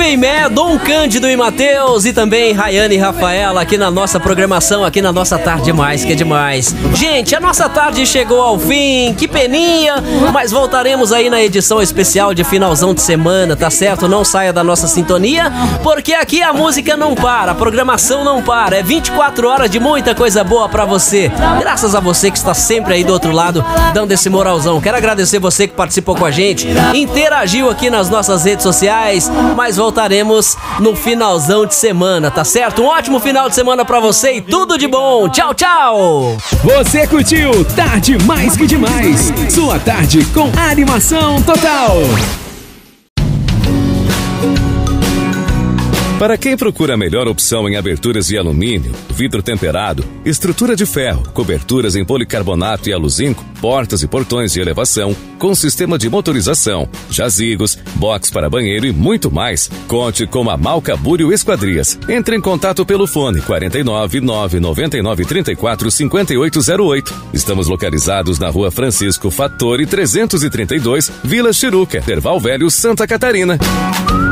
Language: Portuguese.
Rubem Mé, Dom Cândido e Matheus e também Rayane e Rafaela aqui na nossa programação, aqui na nossa Tarde Mais, que é demais. Gente, a nossa tarde chegou ao fim, que peninha, mas voltaremos aí na edição especial de finalzão de semana, tá certo? Não saia da nossa sintonia, porque aqui a música não para, a programação não para, é 24 horas de muita coisa boa pra você. Graças a você que está sempre aí do outro lado, dando esse moralzão. Quero agradecer você que participou com a gente, interagiu aqui nas nossas redes sociais, mas voltaremos no finalzão de semana, tá certo? Um ótimo final de semana pra você e tudo de bom. Tchau, tchau! Você curtiu Tarde Mais que Demais, sua tarde com animação total. Para quem procura a melhor opção em aberturas de alumínio, vidro temperado, estrutura de ferro, coberturas em policarbonato e aluzinco, portas e portões de elevação, com sistema de motorização, jazigos, box para banheiro e muito mais, conte com a Malca Búrio Esquadrias. Entre em contato pelo fone 49 999 34 5808. Estamos localizados na Rua Francisco Fattori 332, Vila Chiruca, Terval Velho, Santa Catarina.